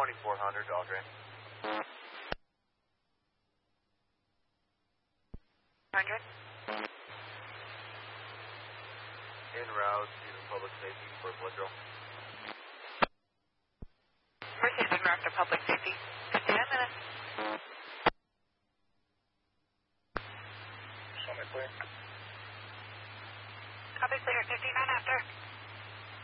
2400, Aldrin. 100. En route to public safety for blood draw. Proceed en route to public safety. 59 minutes. Show me clear. Copy clear. 59 after.